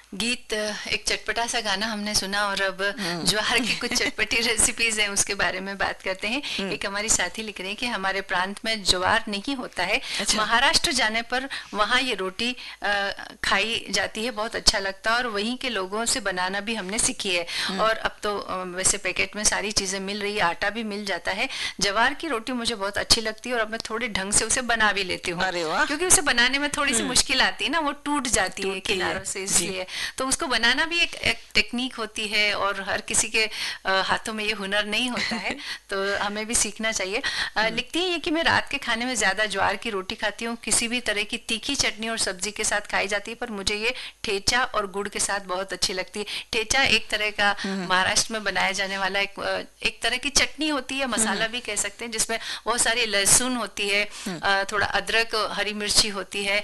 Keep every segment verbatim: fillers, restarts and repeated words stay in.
गीत एक चटपटा सा गाना हमने सुना और अब ज्वार की कुछ चटपटी रेसिपीज हैं उसके बारे में बात करते हैं। एक हमारी साथी लिख रही है कि हमारे प्रांत में ज्वार नहीं होता है। अच्छा। महाराष्ट्र जाने पर वहाँ ये रोटी आ, खाई जाती है, बहुत अच्छा लगता है और वहीं के लोगों से बनाना भी हमने सीखी है। और अब तो वैसे पैकेट में सारी चीजें मिल रही है, आटा भी मिल जाता है। ज्वार की रोटी मुझे बहुत अच्छी लगती है और अब मैं थोड़े ढंग से उसे बना भी लेती हूँ, क्योंकि उसे बनाने में थोड़ी सी मुश्किल आती है ना, वो टूट जाती है किनारों से, इसलिए तो उसको बनाना भी एक, एक टेक्निक होती है और हर किसी के आ, हाथों में ये हुनर नहीं होता है, तो हमें भी सीखना चाहिए। आ, लिखती है ये कि मैं रात के खाने में ज्यादा ज्वार की रोटी खाती हूँ, किसी भी तरह की तीखी चटनी और सब्जी के साथ खाई जाती है, पर मुझे ये ठेचा और गुड़ के साथ बहुत अच्छी लगती है। ठेचा एक तरह का महाराष्ट्र में बनाया जाने वाला एक एक तरह की चटनी होती है, मसाला भी कह सकते हैं, जिसमें बहुत सारी लहसुन होती है, थोड़ा अदरक, हरी मिर्ची होती है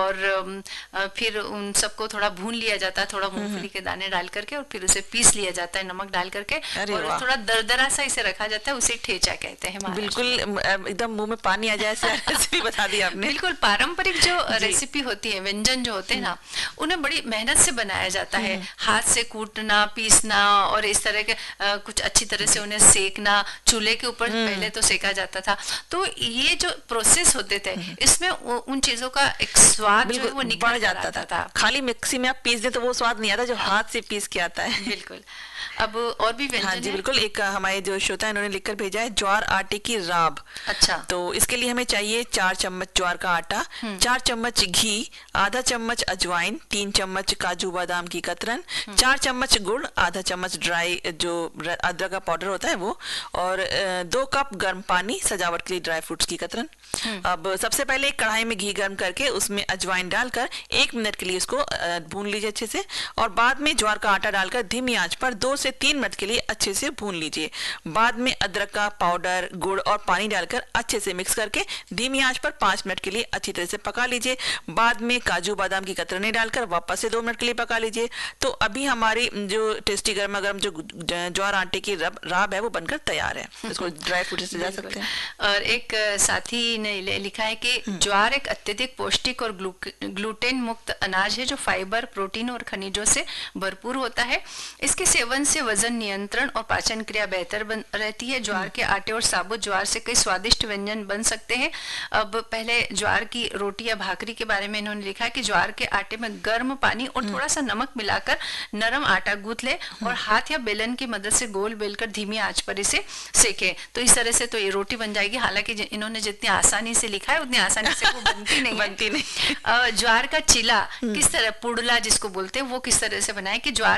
और फिर उन सबको थोड़ा भून लिया जाता है, थोड़ा मूंगफली के दाने डाल करके और फिर उसे पीस लिया जाता है नमक डाल करके और थोड़ा दरदरा सा इसे रखा जाता है, उसे ठेचा कहते हैं। बिल्कुल एकदम मुंह में पानी आ जाए ऐसी रेसिपी बता दी आपने। बिल्कुल पारंपरिक जो रेसिपी होती है, व्यंजन जो होते हैं ना, उन्हें बड़ी मेहनत से बनाया जाता है, हाथ से कूटना, पीसना और इस तरह के आ, कुछ अच्छी तरह से उन्हें सेकना, चूल्हे के ऊपर पहले तो सेका जाता था, तो ये जो प्रोसेस होते थे इसमें उन चीजों का एक स्वाद जो है वो निकल जाता था, था। खाली मिक्सी में आप पीस दे तो वो स्वाद नहीं आता जो हाथ से पीस के आता है। बिल्कुल। अब और भी व्यंजन। हाँ जी बिल्कुल। एक हमारे जो श्रोता है इन्होंने लिखकर भेजा है ज्वार आटे की राब। अच्छा। तो इसके लिए हमें चाहिए चार चम्मच ज्वार का आटा, चार चम्मच घी, आधा चम्मच अजवाइन, तीन चम्मच काजू बादाम की कतरन, चार चम्मच गुड़, आधा चम्मच ड्राई जो अदरक का पाउडर होता है वो, और दो कप गर्म पानी सजावट के लिए ड्राई फ्रूट्स की कतरन। अब सबसे पहले एक कढ़ाई में घी गर्म करके उसमें अजवाइन डालकर एक मिनट के लिए उसको भून लीजिए अच्छे से, और बाद में ज्वार का आटा डालकर धीमी आंच पर दो से तीन मिनट के लिए अच्छे से भून लीजिए। बाद में अदरक का पाउडर, गुड़ और पानी डालकर अच्छे से मिक्स करके धीमी आंच पर पाँच मिनट के लिए अच्छी तरह से पका लीजिए। बाद में काजू बादाम की कतरनें डालकर वापस से दो मिनट के लिए पका लीजिए। तो अभी हमारी जो टेस्टी गर्मा गर्म जो ज्वार आटे की राब है वो बनकर तैयार है। इसको ड्राई फ्रूट से जा सकते हैं। और एक साथी ने लिखा है कि ज्वार एक अत्यधिक पौष्टिक और ग्लूटेन मुक्त अनाज है जो फाइबर, प्रोटीन और खनिजों से भरपूर होता है। इसके सेवन से वजन नियंत्रण और पाचन क्रिया बेहतर बन रहती है। ज्वार के आटे और साबुत ज्वार से कई स्वादिष्ट व्यंजन बन सकते हैं। अब पहले ज्वार की रोटी या भाकरी के बारे में इन्होंने लिखा है कि ज्वार के आटे में गर्म पानी और थोड़ा सा नमक मिलाकर नरम आटा गूंथ ले और हाथ या बेलन की मदद से गोल बेलकर धीमी आंच पर इसे सेके, तो इस तरह से तो ये रोटी बन जाएगी। हालांकि इन्होंने जितनी आसानी से लिखा है उतनी आसानी से वो बनती नहीं बनती नहीं। ज्वार का चिला किस तरह, पुड़ला जिसको बोलते हैं, वो किस तरह से बनाए कि ज्वार